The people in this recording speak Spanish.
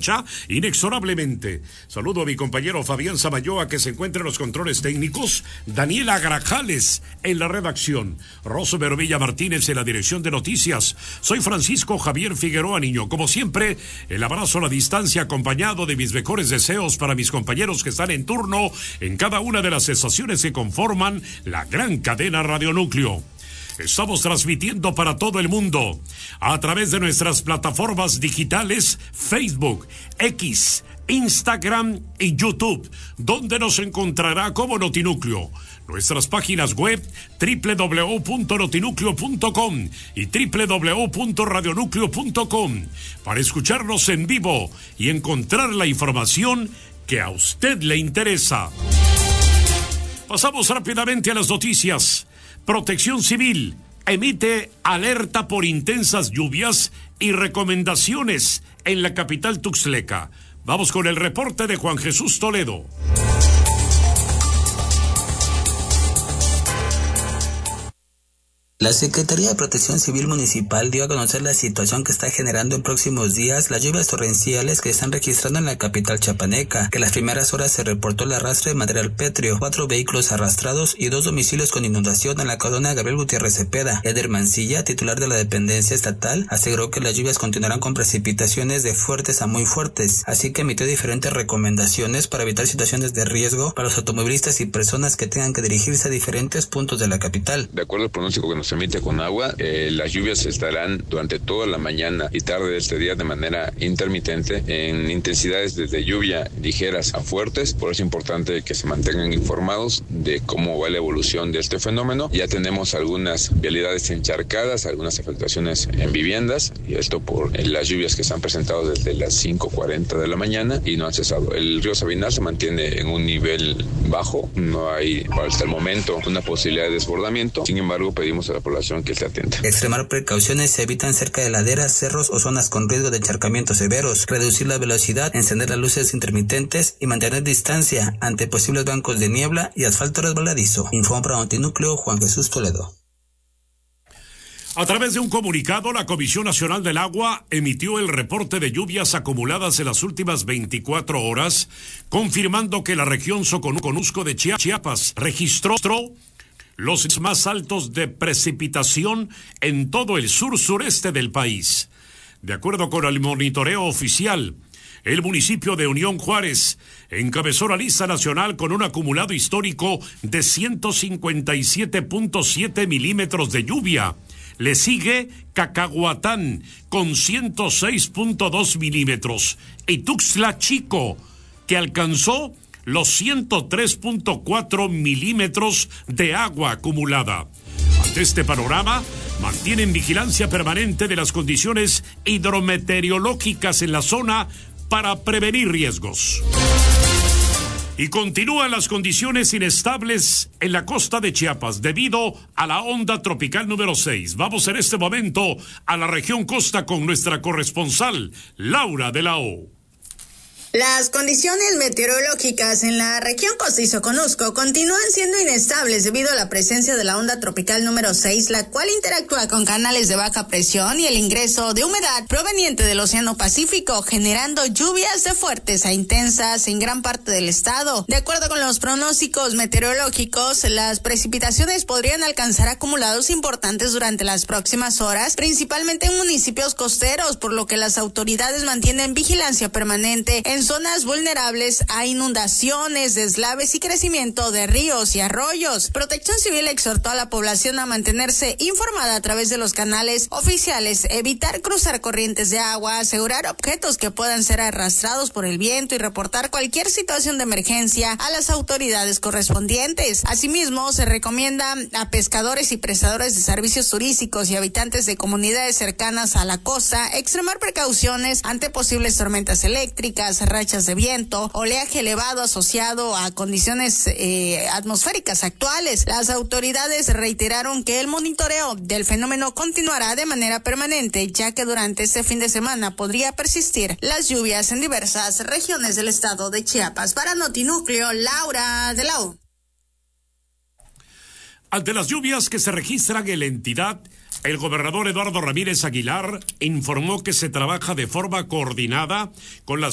marcha inexorablemente. Saludo a mi compañero Fabián Samayoa, que se encuentra en los controles técnicos, Daniela Grajales en la redacción, Rosmer Villa Martínez en la dirección de noticias. Soy Francisco Javier Figueroa Niño. Como siempre, el abrazo a la distancia acompañado de mis mejores deseos para mis compañeros que están en turno en cada una de las estaciones que conforman la gran cadena Radio Núcleo. Estamos transmitiendo para todo el mundo a través de nuestras plataformas digitales Facebook, X, Instagram y YouTube, donde nos encontrará como Notinúcleo. Nuestras páginas web www.notinucleo.com y www.radionúcleo.com para escucharnos en vivo y encontrar la información que a usted le interesa. Pasamos rápidamente a las noticias. Protección Civil emite alerta por intensas lluvias y recomendaciones en la capital tuxtleca. Vamos con el reporte de Juan Jesús Toledo. La Secretaría de Protección Civil Municipal dio a conocer la situación que está generando en próximos días las lluvias torrenciales que están registrando en la capital chiapaneca, que en las primeras horas se reportó el arrastre de material pétreo, 4 vehículos arrastrados y 2 domicilios con inundación en la colonia Gabriel Gutiérrez Cepeda. Eder Mancilla, titular de la dependencia estatal, aseguró que las lluvias continuarán con precipitaciones de fuertes a muy fuertes, así que emitió diferentes recomendaciones para evitar situaciones de riesgo para los automovilistas y personas que tengan que dirigirse a diferentes puntos de la capital. De acuerdo al pronóstico que nos emite con agua, las lluvias estarán durante toda la mañana y tarde de este día de manera intermitente en intensidades desde lluvia ligeras a fuertes. Por eso es importante que se mantengan informados de cómo va la evolución de este fenómeno. Ya tenemos algunas vialidades encharcadas, algunas afectaciones en viviendas, y esto por las lluvias que se han presentado desde las 5:40 de la mañana y no han cesado. El río Sabinar se mantiene en un nivel bajo, no hay hasta el momento una posibilidad de desbordamiento. Sin embargo, pedimos a la población que esté atenta. Extremar precauciones se evitan cerca de laderas, cerros o zonas con riesgo de encharcamientos severos, reducir la velocidad, encender las luces intermitentes y mantener distancia ante posibles bancos de niebla y asfalto resbaladizo. Informa para Notinúcleo Juan Jesús Toledo. A través de un comunicado, la Comisión Nacional del Agua emitió el reporte de lluvias acumuladas en las últimas 24 horas, confirmando que la región Soconusco de Chiapas registró los más altos de precipitación en todo el sur-sureste del país. De acuerdo con el monitoreo oficial, el municipio de Unión Juárez encabezó la lista nacional con un acumulado histórico de 157.7 milímetros de lluvia. Le sigue Cacahuatán con 106.2 milímetros y Tuxtla Chico, que alcanzó los 103.4 milímetros de agua acumulada. Ante este panorama, mantienen vigilancia permanente de las condiciones hidrometeorológicas en la zona para prevenir riesgos. Y continúan las condiciones inestables en la costa de Chiapas debido a la onda tropical número 6. Vamos en este momento a la región costa con nuestra corresponsal, Laura de la O. Las condiciones meteorológicas en la región costa y Soconusco continúan siendo inestables debido a la presencia de la onda tropical número 6, la cual interactúa con canales de baja presión y el ingreso de humedad proveniente del Océano Pacífico, generando lluvias de fuertes a intensas en gran parte del estado. De acuerdo con los pronósticos meteorológicos, las precipitaciones podrían alcanzar acumulados importantes durante las próximas horas, principalmente en municipios costeros, por lo que las autoridades mantienen vigilancia permanente en zonas vulnerables a inundaciones, deslaves y crecimiento de ríos y arroyos. Protección Civil exhortó a la población a mantenerse informada a través de los canales oficiales, evitar cruzar corrientes de agua, asegurar objetos que puedan ser arrastrados por el viento y reportar cualquier situación de emergencia a las autoridades correspondientes. Asimismo, se recomienda a pescadores y prestadores de servicios turísticos y habitantes de comunidades cercanas a la costa extremar precauciones ante posibles tormentas eléctricas, rachas de viento, oleaje elevado asociado a condiciones atmosféricas actuales. Las autoridades reiteraron que el monitoreo del fenómeno continuará de manera permanente, ya que durante este fin de semana podría persistir las lluvias en diversas regiones del estado de Chiapas. Para Notinúcleo, Laura de la O. Ante las lluvias que se registran en la entidad, el gobernador Eduardo Ramírez Aguilar informó que se trabaja de forma coordinada con las